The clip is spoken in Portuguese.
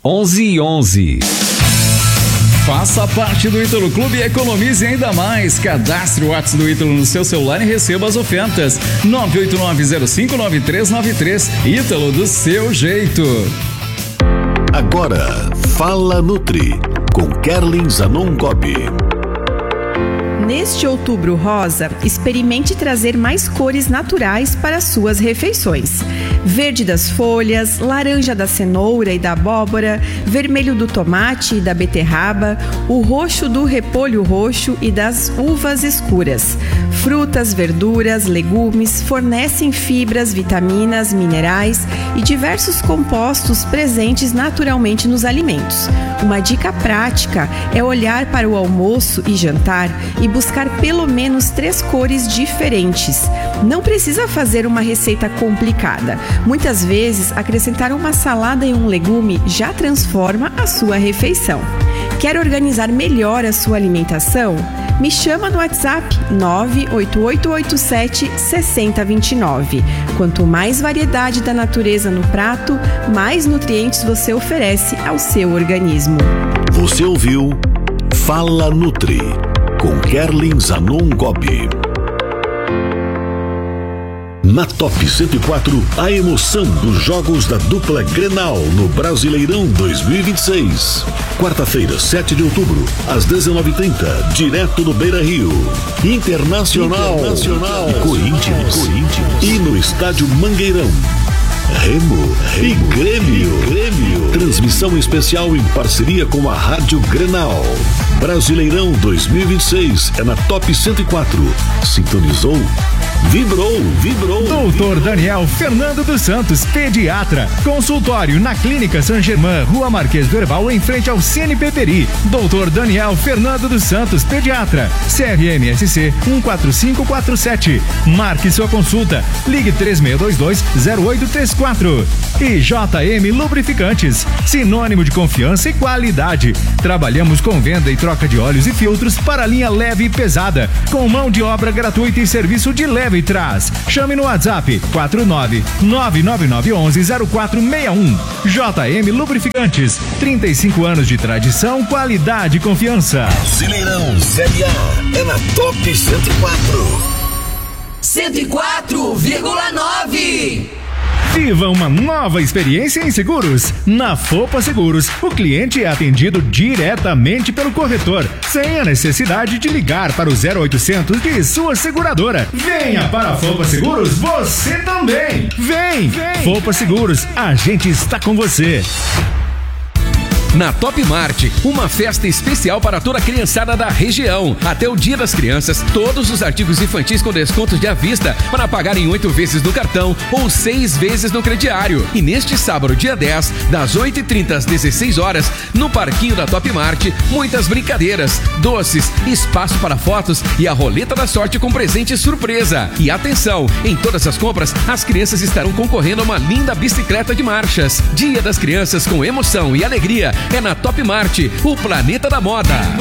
1111. Faça parte do Ítalo Clube e economize ainda mais. Cadastre o WhatsApp do Ítalo no seu celular e receba as ofertas. 989059393. Ítalo, do seu jeito. Agora, Fala Nutri, com Kerlin Zanon Gobi. Neste outubro rosa, experimente trazer mais cores naturais para suas refeições. Verde das folhas, laranja da cenoura e da abóbora, vermelho do tomate e da beterraba, o roxo do repolho roxo e das uvas escuras. Frutas, verduras, legumes fornecem fibras, vitaminas, minerais e diversos compostos presentes naturalmente nos alimentos. Uma dica prática é olhar para o almoço e jantar e buscar pelo menos 3 cores diferentes. Não precisa fazer uma receita complicada. Muitas vezes, acrescentar uma salada e um legume já transforma a sua refeição. Quer organizar melhor a sua alimentação? Me chama no WhatsApp 98887-6029. Quanto mais variedade da natureza no prato, mais nutrientes você oferece ao seu organismo. Você ouviu Fala Nutri, com Kerlin Zanon Gobi. Na Top 104, a emoção dos jogos da dupla Grenal no Brasileirão 2026. Quarta-feira, 7 de outubro, às 19h30, direto do Beira-Rio. Internacional e Corinthians. E no estádio Mangueirão, Remo e Grêmio. Transmissão especial em parceria com a Rádio Grenal. Brasileirão 2026 é na Top 104. Sintonizou? Vibrou. Doutor Daniel Fernando dos Santos, pediatra. Consultório na Clínica San Germán, Rua Marquês do Herbal, em frente ao CNPPRI. Doutor Daniel Fernando dos Santos, pediatra. CRMSC 14547. Marque sua consulta. Ligue 3622-0834. E JM Lubrificantes, sinônimo de confiança e qualidade. Trabalhamos com venda e troca de óleos e filtros para a linha leve e pesada, com mão de obra gratuita e serviço de leve e trás. Chame no WhatsApp 49999110461. JM Lubrificantes, 35 anos de tradição, qualidade e confiança. Brasileirão Série A é na Top 104. 104,9. Viva uma nova experiência em seguros. Na Fopa Seguros, o cliente é atendido diretamente pelo corretor, sem a necessidade de ligar para o 0800 de sua seguradora. Venha para a Fopa Seguros, você também. Vem. Fopa Seguros, a gente está com você. Na Top Mart, uma festa especial para toda a criançada da região. Até o Dia das Crianças, todos os artigos infantis com descontos de à vista para pagar em 8 vezes no cartão ou 6 vezes no crediário. E neste sábado, dia 10, das 8h30 às 16 horas, no parquinho da Top Mart, muitas brincadeiras, doces, espaço para fotos e a roleta da sorte com presente surpresa. E atenção, em todas as compras, as crianças estarão concorrendo a uma linda bicicleta de marchas. Dia das Crianças com emoção e alegria é na Top Mart, o planeta da moda.